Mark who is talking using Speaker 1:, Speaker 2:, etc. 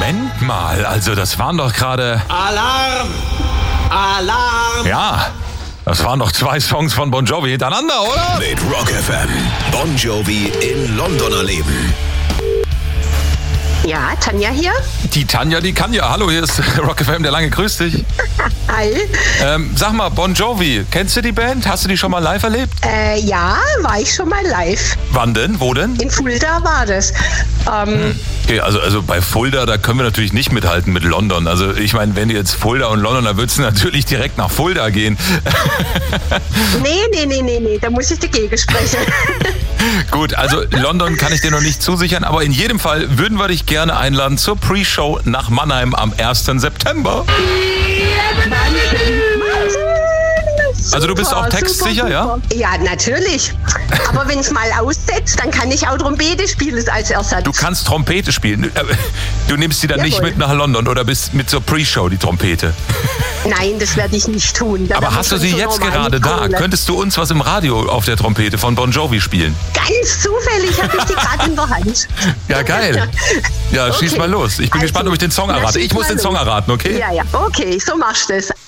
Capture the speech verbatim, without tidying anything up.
Speaker 1: Moment mal, also das waren doch gerade...
Speaker 2: Alarm! Alarm!
Speaker 1: Ja, das waren doch zwei Songs von Bon Jovi hintereinander, oder?
Speaker 3: Mit Rock F M. Bon Jovi in London erleben.
Speaker 4: Ja, Tanja hier.
Speaker 1: Die Tanja, die kann ja. Hallo, hier ist Rock F M, der Lange, grüß dich.
Speaker 4: Hi.
Speaker 1: Ähm, sag mal, Bon Jovi, kennst du die Band? Hast du die schon mal live erlebt?
Speaker 4: Äh, ja, war ich schon mal live.
Speaker 1: Wann denn? Wo denn?
Speaker 4: In Fulda war das. Ähm,
Speaker 1: Okay, also, also bei Fulda, da können wir natürlich nicht mithalten mit London. Also ich meine, wenn du jetzt Fulda und London, da würdest du natürlich direkt nach Fulda gehen.
Speaker 4: nee, nee, nee, nee, nee, da muss ich dagegen sprechen.
Speaker 1: Gut, also London kann ich dir noch nicht zusichern, aber in jedem Fall würden wir dich gerne einladen zur Pre-Show nach Mannheim am ersten September. Also du bist auch textsicher, ja?
Speaker 4: Ja, natürlich. Aber wenn es mal aussetzt, dann kann ich auch Trompete spielen als Ersatz.
Speaker 1: Du kannst Trompete spielen. Du nimmst die dann
Speaker 4: Jawohl.
Speaker 1: nicht mit nach London oder bist mit zur Pre-Show, die Trompete.
Speaker 4: Nein, das werde ich nicht tun. Da
Speaker 1: Aber
Speaker 4: werden
Speaker 1: hast du
Speaker 4: wir
Speaker 1: sie
Speaker 4: schon
Speaker 1: jetzt
Speaker 4: so normal
Speaker 1: gerade da?
Speaker 4: mitkommen.
Speaker 1: Könntest du uns was im Radio auf der Trompete von Bon Jovi spielen?
Speaker 4: Ganz zufällig habe ich die gerade in der Hand.
Speaker 1: Ja, geil. Ja, schieß
Speaker 4: Okay.
Speaker 1: mal los. Ich bin
Speaker 4: Also,
Speaker 1: gespannt, ob ich den Song
Speaker 4: na,
Speaker 1: errate.
Speaker 4: schieß
Speaker 1: Ich muss
Speaker 4: mal
Speaker 1: den Song
Speaker 4: los.
Speaker 1: erraten, okay?
Speaker 4: Ja, ja, okay, so machst du es.